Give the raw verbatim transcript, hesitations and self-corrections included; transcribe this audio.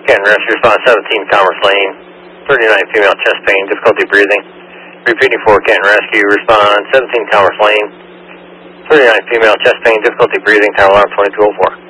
Canton Rescue, respond seventeen Commerce Lane, thirty-nine female chest pain, difficulty breathing. Repeating for Canton Rescue, respond seventeen Commerce Lane, thirty-nine female chest pain, difficulty breathing, tower alarm twenty-two oh four.